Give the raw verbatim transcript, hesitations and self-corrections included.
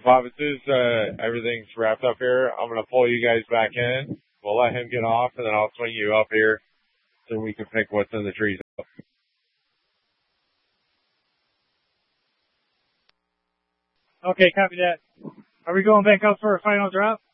Bob, as soon as uh, everything's wrapped up here, I'm going to pull you guys back in. We'll let him get off, and then I'll swing you up here so we can pick what's in the trees. Okay, copy that. Are we going back up for a final drop?